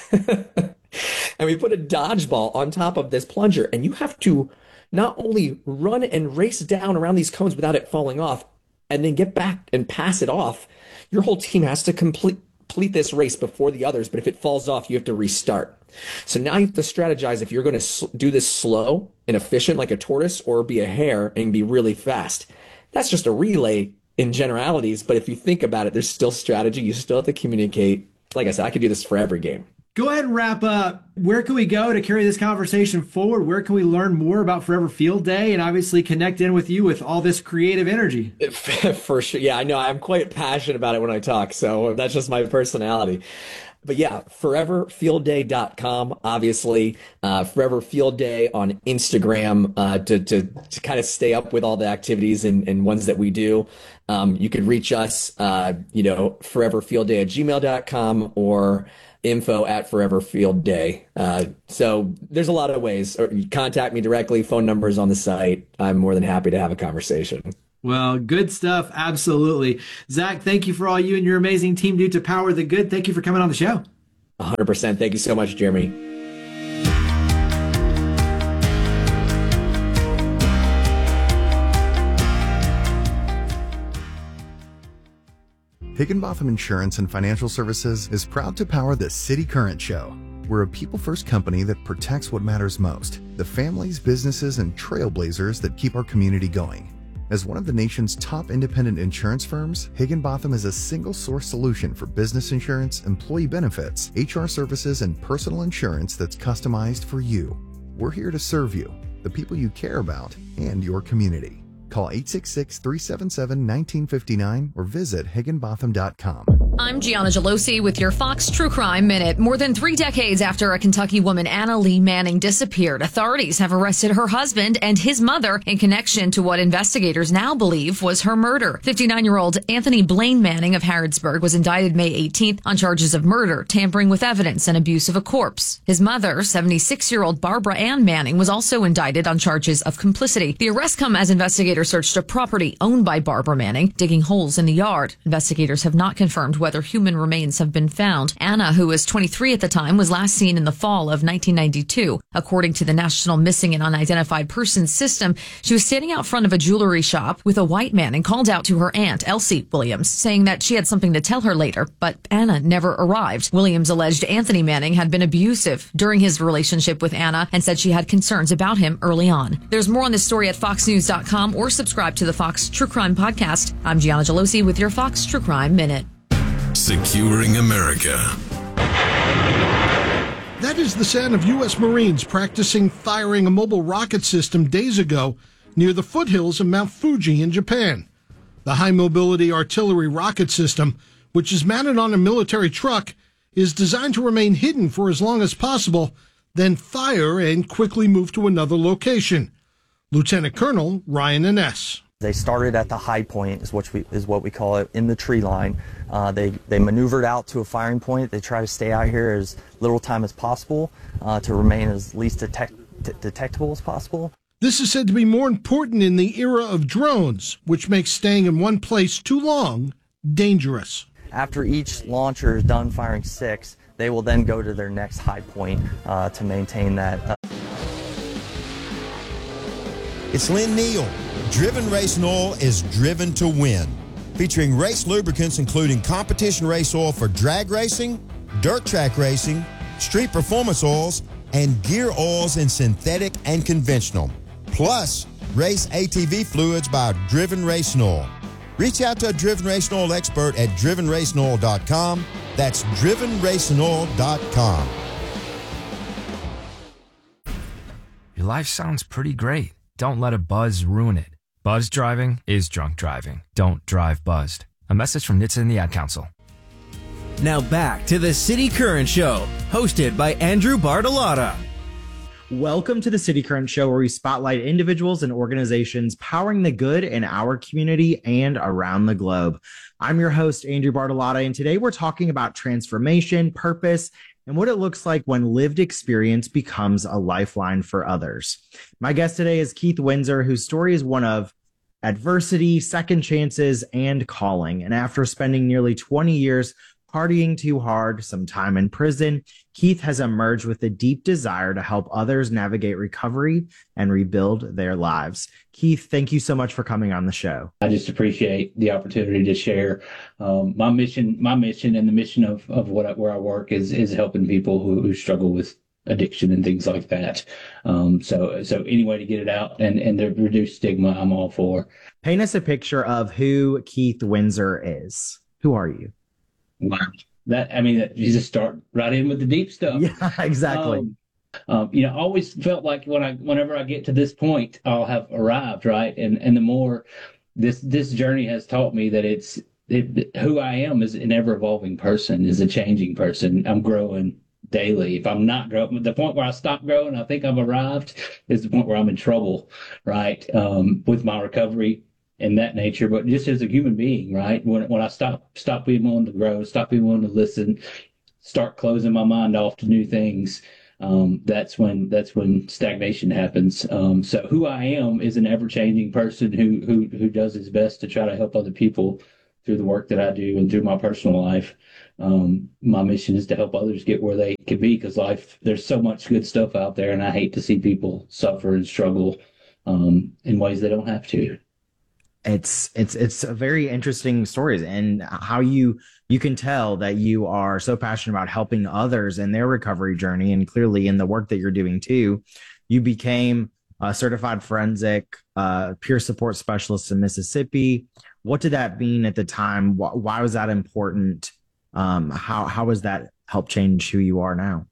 Speaker 16: and we put a dodgeball on top of this plunger, and you have to not only run and race down around these cones without it falling off and then get back and pass it off. Your whole team has to complete complete this race before the others, but if it falls off, you have to restart. So now you have to strategize if you're going to do this slow and efficient like a tortoise, or be a hare and be really fast. That's just a relay in generalities, but if you think about it, there's still strategy. You still have to communicate. Like I said, I could do this for every game.
Speaker 1: Go ahead and wrap up. Where can we go to carry this conversation forward? Where can we learn more about Forever Field Day and obviously connect in with you with all this creative energy?
Speaker 16: For sure. Yeah, I know. I'm quite passionate about it when I talk, so that's just my personality. But yeah, forever field day dot com, obviously, uh, Forever Field Day on Instagram uh, to, to, to kind of stay up with all the activities and, and ones that we do. Um, you could reach us, uh, you know, forever field day at gmail dot com or info at Forever Field Day. Uh, so there's a lot of ways. Or you contact me directly, phone numbers on the site. I'm more than happy to have a conversation.
Speaker 1: Well, good stuff. Absolutely. Zach, thank you for all you and your amazing team do to power the good. Thank you for coming on the show.
Speaker 16: one hundred percent. Thank you so much, Jeremy.
Speaker 3: Higginbotham Insurance and Financial Services is proud to power the City Current Show. We're a people-first company that protects what matters most, the families, businesses, and trailblazers that keep our community going. As one of the nation's top independent insurance firms, Higginbotham is a single-source solution for business insurance, employee benefits, H R services, and personal insurance that's customized for you. We're here to serve you, the people you care about, and your community. Call eight six six, three seven seven, one nine five nine or visit higginbotham dot com.
Speaker 17: I'm Gianna Gelosi with your Fox True Crime Minute. More than three decades after a Kentucky woman, Anna Lee Manning, disappeared, authorities have arrested her husband and his mother in connection to what investigators now believe was her murder. fifty-nine-year-old Anthony Blaine Manning of Harrodsburg was indicted May eighteenth on charges of murder, tampering with evidence, and abuse of a corpse. His mother, seventy-six-year-old Barbara Ann Manning, was also indicted on charges of complicity. The arrests come as investigators searched a property owned by Barbara Manning, digging holes in the yard. Investigators have not confirmed whether human remains have been found. Anna, who was twenty-three at the time, was last seen in the fall of nineteen ninety-two. According to the National Missing and Unidentified Persons System, she was standing out front of a jewelry shop with a white man and called out to her aunt, Elsie Williams, saying that she had something to tell her later, but Anna never arrived. Williams alleged Anthony Manning had been abusive during his relationship with Anna and said she had concerns about him early on. There's more on this story at fox news dot com or subscribe to the Fox True Crime Podcast. I'm Gianna Gelosi with your Fox True Crime Minute.
Speaker 12: Securing America.
Speaker 18: That is the sound of U S Marines practicing firing a mobile rocket system days ago near the foothills of Mount Fuji in Japan. The high-mobility artillery rocket system, which is mounted on a military truck, is designed to remain hidden for as long as possible, then fire and quickly move to another location. Lieutenant Colonel Ryan Innes.
Speaker 19: They started at the high point, is what we is what we call it, in the tree line. Uh, they they maneuvered out to a firing point. They try to stay out here as little time as possible uh, to remain as least detect, d- detectable as possible.
Speaker 18: This is said to be more important in the era of drones, which makes staying in one place too long dangerous.
Speaker 19: After each launcher is done firing six, they will then go to their next high point uh, to maintain that. Uh,
Speaker 8: It's Lynn Neal. Driven Racing Oil is driven to win. Featuring race lubricants including competition race oil for drag racing, dirt track racing, street performance oils, and gear oils in synthetic and conventional. Plus, race A T V fluids by Driven Racing Oil. Reach out to a Driven Racing Oil expert at driven racing oil dot com. That's driven racing oil dot com.
Speaker 20: Your life sounds pretty great. Don't let a buzz ruin it. Buzz driving is drunk driving. Don't drive buzzed. A message from N H T S A and the Ad Council.
Speaker 21: Now back to the City Current Show, hosted by Andrew Bartolotta.
Speaker 22: Welcome to the City Current Show, where we spotlight individuals and organizations powering the good in our community and around the globe. I'm your host, Andrew Bartolotta, and today we're talking about transformation, purpose, and what it looks like when lived experience becomes a lifeline for others. My guest today is Keith Windsor, whose story is one of adversity, second chances, and calling. And after spending nearly twenty years partying too hard, some time in prison, Keith has emerged with a deep desire to help others navigate recovery and rebuild their lives. Keith, thank you so much for coming on the show.
Speaker 23: I just appreciate the opportunity to share um, my mission. My mission and the mission of of what I, where I work is is helping people who, who struggle with addiction and things like that. Um, so so any way to get it out and and to reduce stigma, I'm all for.
Speaker 22: Paint us a picture of who Keith Windsor is. Who are you?
Speaker 23: that, I mean, you just start right in with the deep stuff.
Speaker 22: Yeah, exactly.
Speaker 23: Um, um, you know, I always felt like when I, whenever I get to this point, I'll have arrived, right? And and the more this this journey has taught me that it's it, who I am is an ever evolving person, is a changing person. I'm growing daily. If I'm not growing, the point where I stop growing, I think I've arrived, is the point where I'm in trouble, right? Um, with my recovery and that nature, but just as a human being, right? When when I stop stop being willing to grow, stop being willing to listen, start closing my mind off to new things, um, that's when that's when stagnation happens. Um, so who I am is an ever changing person who who who does his best to try to help other people through the work that I do and through my personal life. Um, my mission is to help others get where they can be, because life, there's so much good stuff out there, and I hate to see people suffer and struggle um, in ways they don't have to.
Speaker 22: It's it's it's a very interesting stories, and how you you can tell that you are so passionate about helping others in their recovery journey, and clearly in the work that you're doing too. You became a certified forensic uh, peer support specialist in Mississippi. What did that mean at the time? Why, why was that important? Um, how how has that helped change who you are now?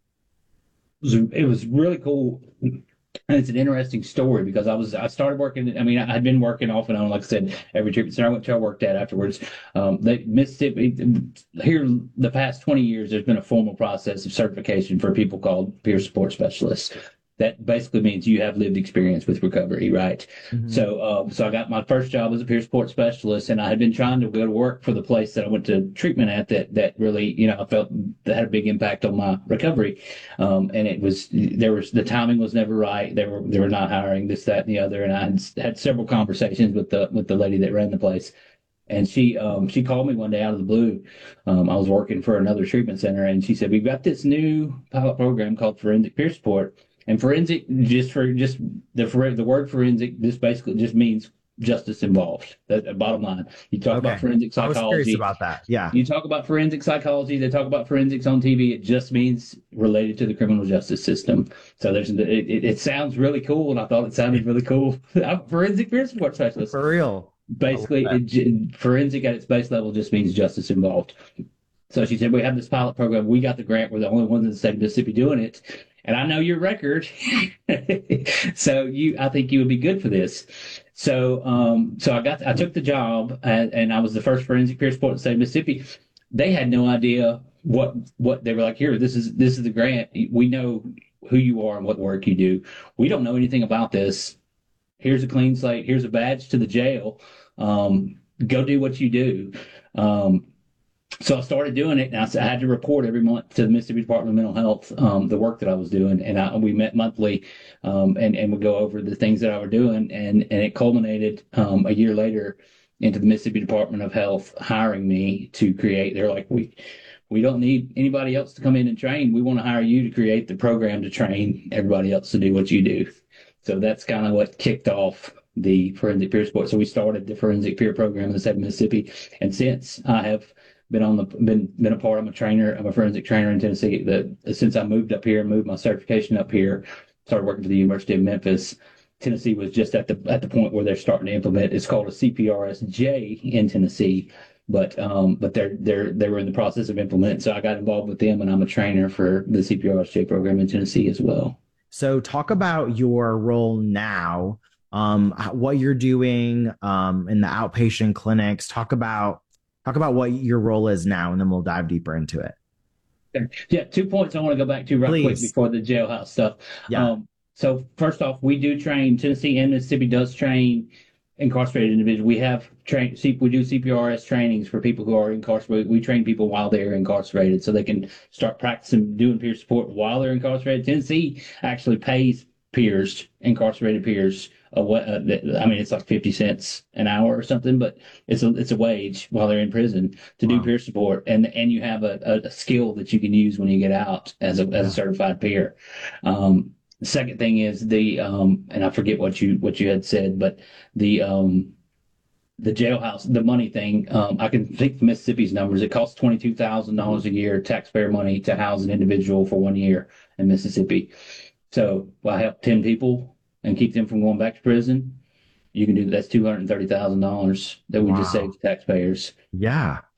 Speaker 23: It was, it was really cool. And it's an interesting story because I was I started working. I mean, I had been working off and on, like I said, every treatment center I went to, I worked at afterwards. Um, they, Mississippi, here the past twenty years, there's been a formal process of certification for people called peer support specialists. That basically means you have lived experience with recovery, right? Mm-hmm. So, uh, so I got my first job as a peer support specialist, and I had been trying to go to work for the place that I went to treatment at. That that really, you know, I felt that had a big impact on my recovery. Um, and it was there was the timing was never right. They were they were not hiring this, that, and the other. And I had, had several conversations with the with the lady that ran the place. And she um, she called me one day out of the blue. Um, I was working for another treatment center, and she said, "We've got this new pilot program called Forensic Peer Support." And forensic, just for just the the word forensic, this basically just means justice involved. That the bottom line. You talk okay. about forensic psychology. I was
Speaker 22: curious about that. Yeah.
Speaker 23: You talk about forensic psychology. They talk about forensics on T V. It just means related to the criminal justice system. So there's it, it, it sounds really cool, and I thought it sounded really cool. I'm a forensic peer support specialist.
Speaker 22: For real.
Speaker 23: Basically, it, forensic at its base level just means justice involved. So she said, "We have this pilot program. We got the grant. We're the only ones in the state of Mississippi doing it. And I know your record, so you, I think you would be good for this." So, um, so I got, I took the job, and, and I was the first forensic peer support in the state of Mississippi. They had no idea what, what they were like. Here, this is, this is the grant. We know who you are and what work you do. We don't know anything about this. Here's a clean slate. Here's a badge to the jail. Um, go do what you do. Um, So I started doing it, and I, I had to report every month to the Mississippi Department of Mental Health um, the work that I was doing, and I, we met monthly, um, and and would go over the things that I was doing, and and it culminated um, a year later into the Mississippi Department of Health hiring me to create. They're like, we we don't need anybody else to come in and train. We want to hire you to create the program to train everybody else to do what you do. So that's kind of what kicked off the forensic peer support. So we started the forensic peer program in the state of Mississippi, and since I have been on the been been a part. I'm a trainer. I'm a forensic trainer in Tennessee. That since I moved up here, moved my certification up here, started working for the University of Memphis. Tennessee was just at the at the point where they're starting to implement. It's called a C P R S J in Tennessee, but um but they're they're they were in the process of implementing. So I got involved with them, and I'm a trainer for the C P R S J program in Tennessee as well.
Speaker 22: So talk about your role now, um, what you're doing um in the outpatient clinics. Talk about Talk about what your role is now, and then we'll dive deeper into it.
Speaker 23: Yeah, two points I want to go back to right Please. quick before the jailhouse stuff.
Speaker 22: Yeah.
Speaker 23: Um, so first off, we do train, Tennessee and Mississippi does train incarcerated individuals. We have train, we do C P R S trainings for people who are incarcerated. We train people while they're incarcerated so they can start practicing doing peer support while they're incarcerated. Tennessee actually pays peers, incarcerated peers, Uh, what, uh, I mean, it's like fifty cents an hour or something, but it's a it's a wage while they're in prison to wow. do peer support, and and you have a, a, a skill that you can use when you get out as a as a certified peer. Um, the second thing is the um, and I forget what you what you had said, but the um, the jailhouse, the money thing. Um, I can think of Mississippi's numbers. It costs twenty two thousand dollars a year taxpayer money to house an individual for one year in Mississippi. So I help ten people and keep them from going back to prison. You can do that's two hundred thirty thousand dollars that we wow. just saved to taxpayers.
Speaker 22: Yeah.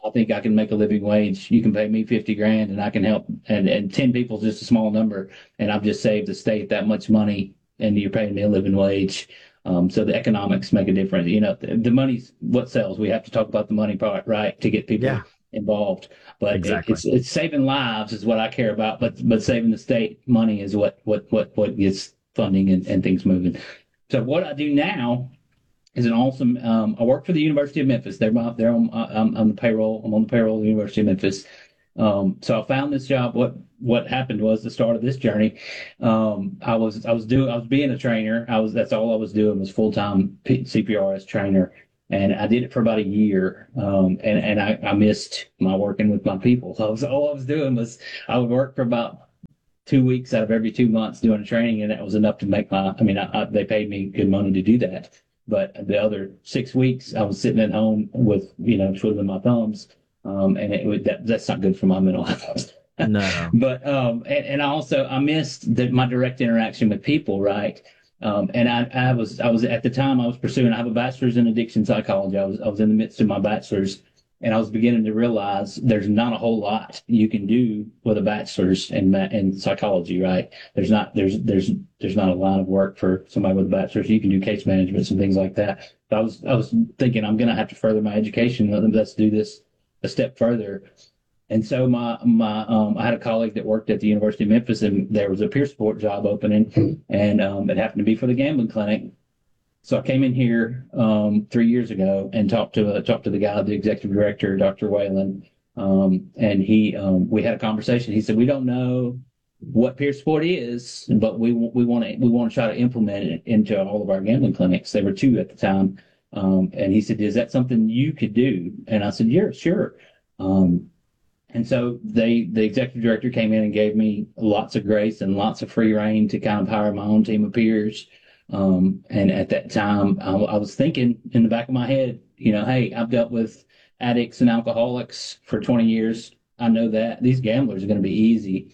Speaker 23: I think I can make a living wage. You can pay me fifty grand and I can help. And, and ten people is just a small number. And I've just saved the state that much money and you're paying me a living wage. Um, so the economics make a difference. You know, the, the money's what sells. We have to talk about the money part, right, to get people yeah. involved. But
Speaker 22: exactly.
Speaker 23: it, it's it's saving lives is what I care about. But but saving the state money is what what what what gets funding and, and things moving. So what I do now is an awesome. Um, I work for the University of Memphis. They're my, they're on, I'm on the payroll. I'm on the payroll of the University of Memphis. Um, so I found this job. What what happened was the start of this journey. Um, I was I was doing I was being a trainer. I was that's all I was doing was full time C P R as trainer, and I did it for about a year. Um, and and I, I missed my working with my people. So I was, all I was doing was I would work for about two weeks out of every two months doing a training, and that was enough to make my. I mean, I, I, they paid me good money to do that. But the other six weeks, I was sitting at home with, you know, twiddling my thumbs, um, and it would, that, that's not good for my mental health.
Speaker 22: No.
Speaker 23: But um, and, and also I missed the, my direct interaction with people, right? Um, and I, I was I was at the time I was pursuing. I have a bachelor's in addiction psychology. I was I was in the midst of my bachelor's, and I was beginning to realize there's not a whole lot you can do with a bachelor's in in psychology, right? There's not there's there's there's not a line of work for somebody with a bachelor's. You can do case management and things like that. But I was I was thinking I'm going to have to further my education. Let's do this a step further. And so my my um, I had a colleague that worked at the University of Memphis, and there was a peer support job opening, and um, it happened to be for the gambling clinic. So I came in here um, three years ago and talked to uh, talked to the guy, the executive director, Doctor Whalen, um, and he um, we had a conversation. He said, "We don't know what peer support is, but we we want to we want to try to implement it into all of our gambling clinics." There were two at the time, um, and he said, "Is that something you could do?" And I said, "Yeah, sure." Um, And so they, the executive director came in and gave me lots of grace and lots of free reign to kind of hire my own team of peers. Um, and at that time, I, I was thinking in the back of my head, you know, hey, I've dealt with addicts and alcoholics for twenty years. I know that these gamblers are going to be easy.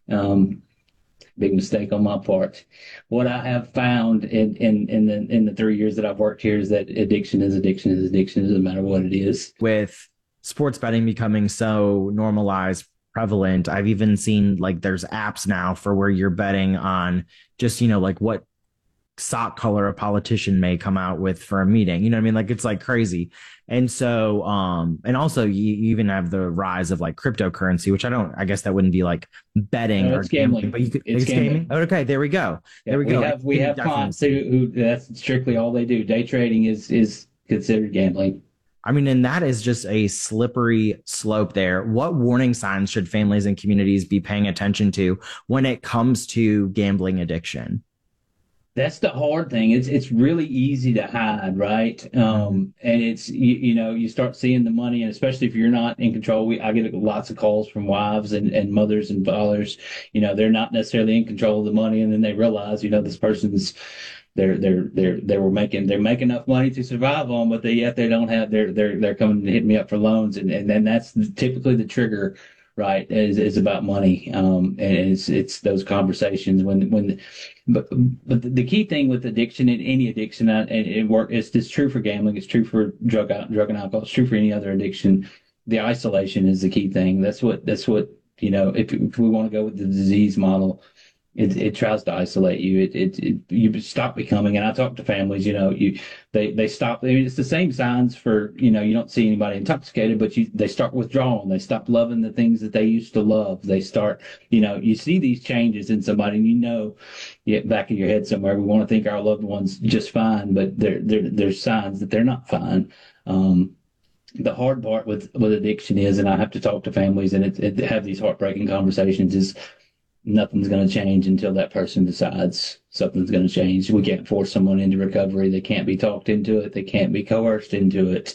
Speaker 23: Um, big mistake on my part. What I have found in, in, in the, in the three years that I've worked here is that addiction is addiction is addiction. It doesn't matter what it is.
Speaker 22: With sports betting becoming so normalized, prevalent, I've even seen like there's apps now for where you're betting on just, you know, like what sock color a politician may come out with for a meeting. You know what I mean? Like it's like crazy. And so, um, and also you, you even have the rise of like cryptocurrency, which I don't, I guess that wouldn't be like betting
Speaker 23: no,
Speaker 22: or
Speaker 23: it's gambling,
Speaker 22: but you could,
Speaker 23: it's,
Speaker 22: it's
Speaker 23: gambling.
Speaker 22: gaming. Okay, there we go.
Speaker 23: Yeah,
Speaker 22: there we,
Speaker 23: we
Speaker 22: go.
Speaker 23: Have, we have clients who, who that's strictly all they do. Day trading is is considered gambling.
Speaker 22: I mean, and that is just a slippery slope there. What warning signs should families and communities be paying attention to when it comes to gambling addiction?
Speaker 23: That's the hard thing. It's it's really easy to hide, right? Um, and it's you, you know you start seeing the money, and especially if you're not in control. We I get lots of calls from wives and, and mothers and fathers. You know, they're not necessarily in control of the money, and then they realize, you know, this person's they're they're they're they were making they're making enough money to survive on, but they yet they don't have they're they're they're coming to hit me up for loans, and and then that's typically the trigger. Right, is is about money, um, and it's it's those conversations when when, but but the key thing with addiction and any addiction, and it work, it's it's true for gambling, it's true for drug drug and alcohol, it's true for any other addiction. The isolation is the key thing. That's what that's what you know. If if we want to go with the disease model, it it tries to isolate you. It, it it you stop becoming. And I talk to families. You know, you they they stop. I mean, it's the same signs for you know. You don't see anybody intoxicated, but you they start withdrawing. They stop loving the things that they used to love. They start. You know, you see these changes in somebody, and you know, yet back in your head somewhere, we want to think our loved ones just fine, but there there there's signs that they're not fine. Um, the hard part with with addiction is, and I have to talk to families and it, it have these heartbreaking conversations is. Nothing's going to change until that person decides something's going to change. We can't force someone into recovery. They can't be talked into it. They can't be coerced into it.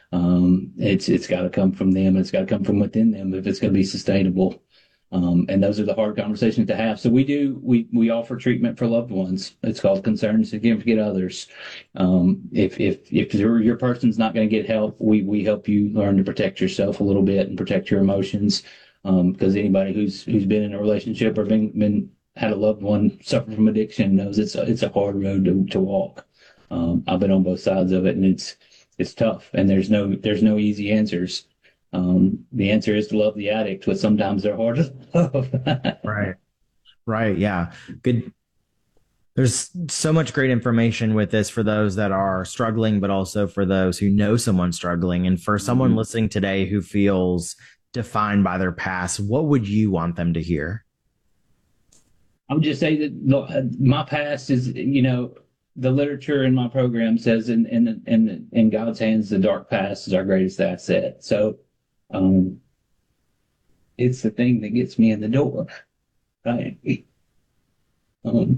Speaker 23: Um, it's it's got to come from them. It's got to come from within them if it's going to be sustainable. Um, and those are the hard conversations to have. So we do we we offer treatment for loved ones. It's called Concern to Significant Others. Um, if if if your your person's not going to get help, we we help you learn to protect yourself a little bit and protect your emotions. Um, because anybody who's who's been in a relationship or been, been had a loved one suffer from addiction knows it's a, it's a hard road to, to walk. Um, I've been on both sides of it, and it's it's tough, and there's no there's no easy answers. Um, the answer is to love the addict, but sometimes they're hard to love.
Speaker 22: Right. Right. Yeah. Good. There's so much great information with this for those that are struggling, but also for those who know someone struggling. And for someone mm-hmm. listening today who feels defined by their past, what would you want them to hear?
Speaker 23: I would just say that my past is, you know, the literature in my program says in in in, in God's hands, the dark past is our greatest asset. So um, it's the thing that gets me in the door. Right? Um,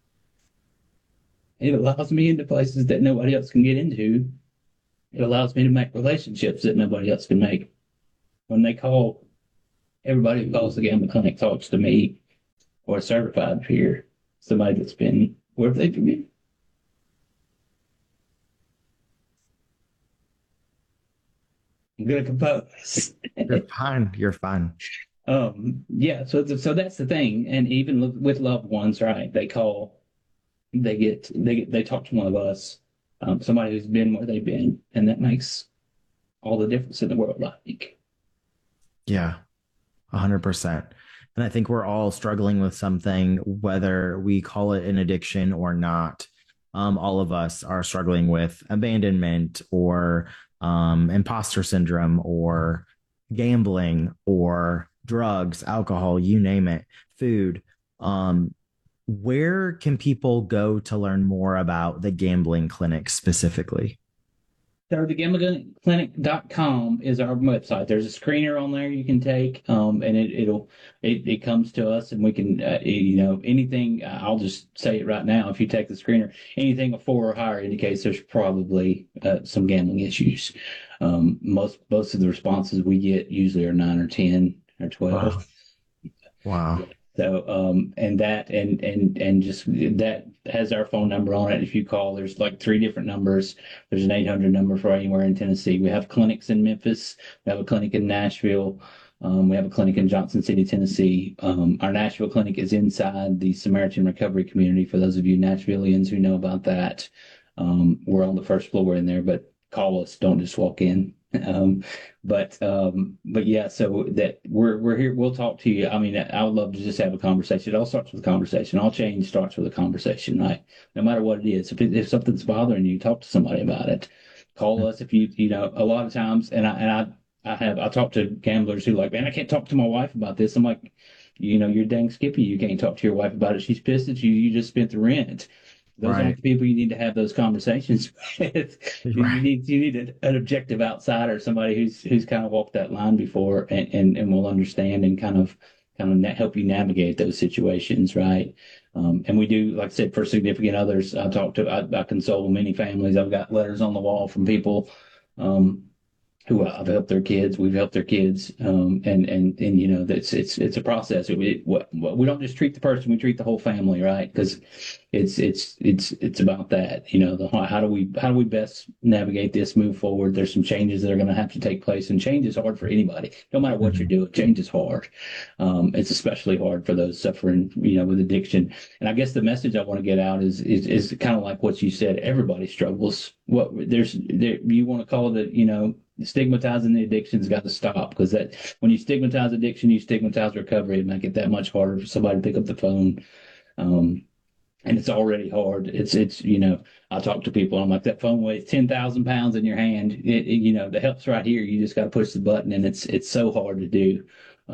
Speaker 23: it allows me into places that nobody else can get into. It allows me to make relationships that nobody else can make. When they call, everybody who calls the Gambling Clinic talks to me or a certified peer, somebody that's been, where have they been? I'm gonna compose.
Speaker 22: You're fine. You're fine.
Speaker 23: Um, yeah. So, so that's the thing. And even with loved ones, right? They call, they get, they get, they talk to one of us, um, somebody who's been where they've been, and that makes all the difference in the world, I think.
Speaker 22: Yeah, a hundred percent. And I think we're all struggling with something, whether we call it an addiction or not. Um, all of us are struggling with abandonment or um, imposter syndrome or gambling or drugs, alcohol, you name it, food. Um, where can people go to learn more about the Gambling Clinic specifically?
Speaker 23: So the gambling clinic dot com is our website. There's a screener on there you can take, um, and it, it'll it, it comes to us, and we can uh, you know anything. Uh, I'll just say it right now. If you take the screener, anything a four or higher indicates there's probably uh, some gambling issues. Um, most most of the responses we get usually are nine or ten or twelve.
Speaker 22: Wow. wow.
Speaker 23: So, um, and that, and, and, and just that has our phone number on it. If you call, there's like three different numbers. There's an eight hundred number for anywhere in Tennessee. We have clinics in Memphis. We have a clinic in Nashville. Um, we have a clinic in Johnson City, Tennessee. Um, our Nashville clinic is inside the Samaritan Recovery Community. For those of you Nashvillians who know about that, um, we're on the first floor in there, but call us. Don't just walk in. Um, but, um, but yeah, so that we're, we're here, we'll talk to you. I mean, I would love to just have a conversation. It all starts with a conversation. All change starts with a conversation, right? No matter what it is. If, it, if something's bothering you, talk to somebody about it. Call us if you, you know, a lot of times, and I, and I, I have, I talk to gamblers who are like, man, I can't talk to my wife about this. I'm like, you know, you're dang skippy. You can't talk to your wife about it. She's pissed at you. You just spent the rent. Those right. aren't the people you need to have those conversations with. You, right. you need you need an, an objective outsider, somebody who's who's kind of walked that line before, and, and, and will understand and kind of kind of na- help you navigate those situations, right? Um, and we do, like I said, for significant others. I talk to, I, I console many families. I've got letters on the wall from people um, who I've helped their kids. We've helped their kids, um, and and and you know, that's it's it's a process. We we don't just treat the person; we treat the whole family, right? Because it's it's it's it's about that. You know, the how do we how do we best navigate this, move forward? There's some changes that are going to have to take place, and change is hard for anybody. No matter what you're doing, change is hard. Um, it's especially hard for those suffering, you know, with addiction. And I guess the message I want to get out is is is kind of like what you said. Everybody struggles. What there's there, you want to call it, you know. Stigmatizing the addiction's got to stop, because that when you stigmatize addiction, you stigmatize recovery and make it that much harder for somebody to pick up the phone. Um, and it's already hard. It's, it's, you know, I talk to people and I'm like, that phone weighs ten thousand pounds in your hand. It, it, you know, the help's right here. You just got to push the button, and it's, it's so hard to do.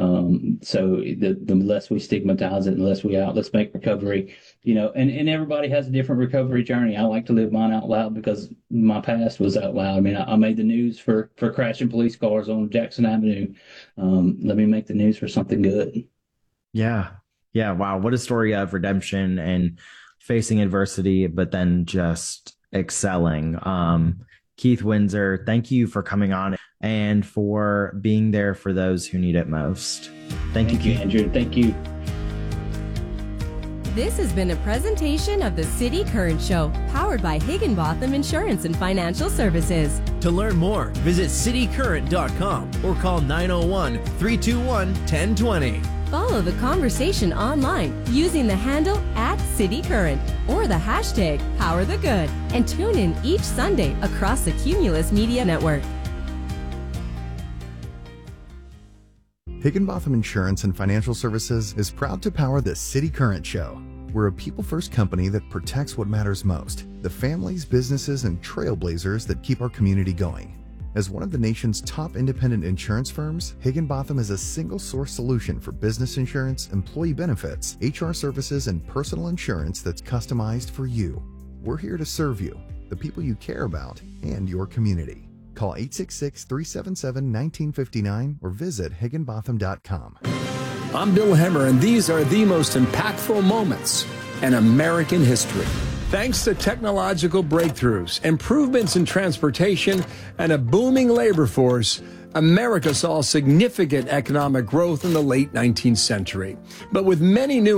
Speaker 23: Um, so the, the less we stigmatize it, the less we out, let's make recovery, you know, and, and everybody has a different recovery journey. I like to live mine out loud because my past was out loud. I mean, I, I made the news for, for crashing police cars on Jackson Avenue. Um, let me make the news for something good.
Speaker 22: Yeah. Yeah. Wow. What a story of redemption and facing adversity, but then just excelling. Um, Keith Windsor, thank you for coming on and for being there for those who need it most. Thank,
Speaker 23: thank
Speaker 22: you,
Speaker 23: you, Andrew. Thank you.
Speaker 2: This has been a presentation of the City Current Show, powered by Higginbotham Insurance and Financial Services.
Speaker 21: To learn more, visit city current dot com or call nine oh one, three two one, one oh two oh.
Speaker 2: Follow the conversation online using the handle at City Current or the hashtag Power the Good, and tune in each Sunday across the Cumulus Media Network.
Speaker 3: Higginbotham Insurance and Financial Services is proud to power the City Current Show. We're a people-first company that protects what matters most, the families, businesses, and trailblazers that keep our community going. As one of the nation's top independent insurance firms, Higginbotham is a single-source solution for business insurance, employee benefits, H R services, and personal insurance that's customized for you. We're here to serve you, the people you care about, and your community. Call eight six six, three seven seven, one nine five nine or visit higginbotham dot com.
Speaker 4: I'm Bill Hemmer, and these are the most impactful moments in American history. Thanks to technological breakthroughs, improvements in transportation, and a booming labor force, America saw significant economic growth in the late nineteenth century. But with many new